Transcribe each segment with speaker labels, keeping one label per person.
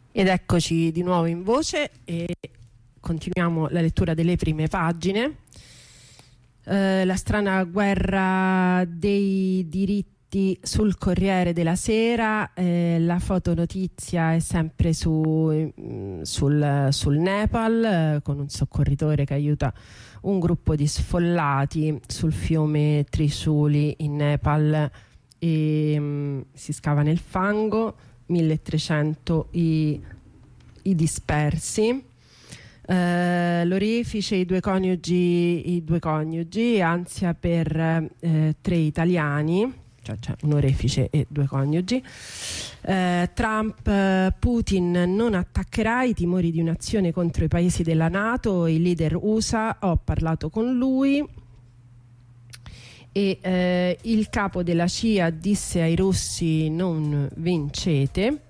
Speaker 1: Ed eccoci di nuovo in voce e continuiamo la lettura delle prime pagine. La strana guerra dei diritti sul Corriere della Sera. La fotonotizia è sempre sul Nepal, con un soccorritore che aiuta un gruppo di sfollati sul fiume Trishuli in Nepal e si scava nel fango. 1300 i dispersi. L'orefice, i due coniugi, ansia per 3 italiani, cioè c'è un orefice e 2 coniugi. Trump, Putin non attaccherà, i timori di un'azione contro i paesi della NATO, il leader USA, ho parlato con lui. E il capo della CIA disse ai russi: non vincete.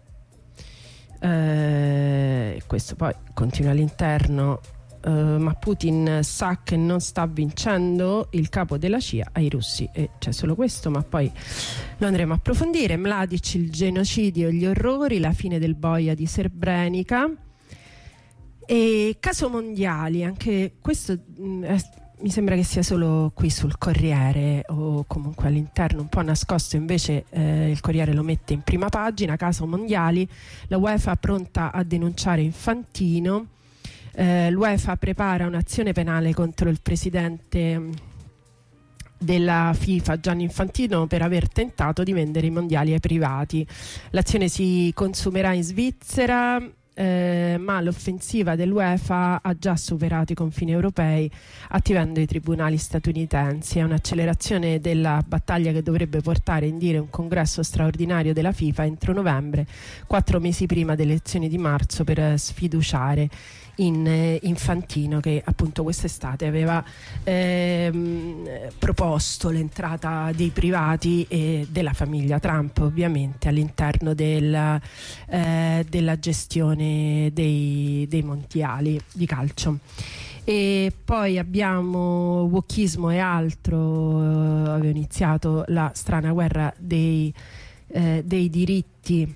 Speaker 1: Questo poi continua all'interno, ma Putin sa che non sta vincendo, il capo della CIA ai russi, e c'è solo questo, ma poi lo andremo a approfondire. Mladic, il genocidio e gli orrori, la fine del boia di Srebrenica. E caso Mondiali, anche questo mi sembra che sia solo qui sul Corriere, o comunque all'interno un po' nascosto, invece il Corriere lo mette in prima pagina. Caso Mondiali, la UEFA pronta a denunciare Infantino, l'UEFA prepara un'azione penale contro il presidente della FIFA Gianni Infantino per aver tentato di vendere i mondiali ai privati. L'azione si consumerà in Svizzera, ma l'offensiva dell'UEFA ha già superato i confini europei, attivando i tribunali statunitensi. È un'accelerazione della battaglia che dovrebbe portare a indire un congresso straordinario della FIFA entro novembre, 4 mesi prima delle elezioni di marzo, per sfiduciare in Infantino, che appunto quest'estate aveva proposto l'entrata dei privati e della famiglia Trump, ovviamente, all'interno della gestione dei mondiali di calcio. E poi abbiamo wokismo e altro. Avevo iniziato la strana guerra dei diritti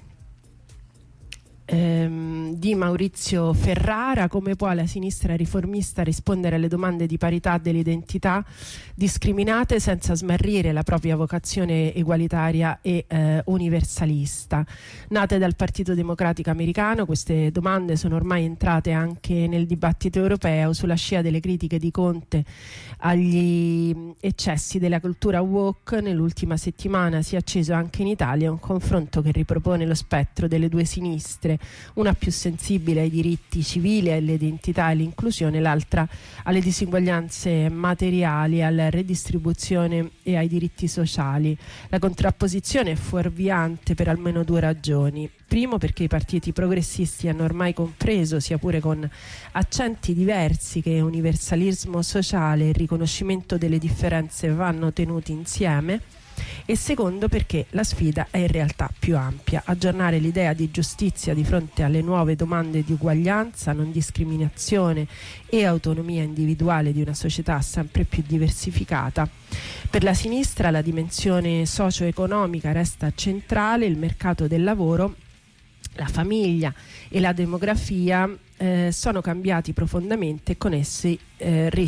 Speaker 1: di Maurizio Ferrara. Come può la sinistra riformista rispondere alle domande di parità delle identità discriminate senza smarrire la propria vocazione egualitaria e universalista? Nate dal Partito Democratico americano, queste domande sono ormai entrate anche nel dibattito europeo, sulla scia delle critiche di Conte agli eccessi della cultura woke. Nell'ultima settimana si è acceso anche in Italia un confronto che ripropone lo spettro delle due sinistre, una più sensibile ai diritti civili, alle identità e all'inclusione, l'altra alle disuguaglianze materiali, alla redistribuzione e ai diritti sociali. La contrapposizione è fuorviante per almeno 2 ragioni. Primo, perché i partiti progressisti hanno ormai compreso, sia pure con accenti diversi, che universalismo sociale e il riconoscimento delle differenze vanno tenuti insieme. E secondo, perché la sfida è in realtà più ampia. Aggiornare l'idea di giustizia di fronte alle nuove domande di uguaglianza, non discriminazione e autonomia individuale di una società sempre più diversificata. Per la sinistra la dimensione socio-economica resta centrale, il mercato del lavoro, la famiglia e la demografia sono cambiati profondamente e con essi